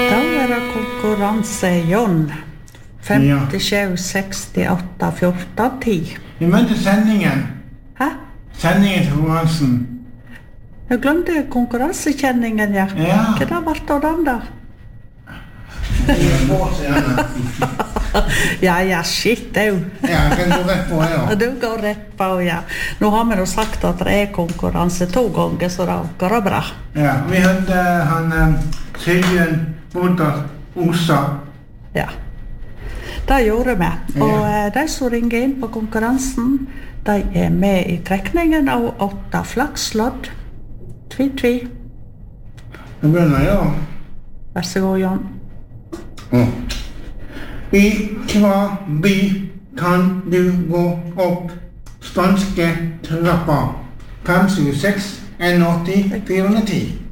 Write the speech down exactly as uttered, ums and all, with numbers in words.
Da er det konkurranse, John. femtisju, sekstiåtte, fjorten, ti. Vi møtte sendingen. Hæ? Sendingen til konkurransen. Jeg glemte konkurransekjenningen, ja. Ja. Hva da ble det av den da? Jeg er på seg gjerne. Ja, ja, shit, du. Ja, jeg kan gå rett på, ja. Du går rett på, ja. Nå har vi jo sagt at det er konkurranse to ganger, så det går det bra. Ja, vi hadde han um, Sigbjørn Bodar Osa. Ja. Det gjorde vi. Og ja. De som ringer inn på konkurransen, de er med i trekningen av åtte flakslodd. Tvi, tvi. Jeg begynner, ja. Vær så god, John. Mm. I hva by kan du gå opp spanske trappa? fem syv seks, en åtti, fire ti.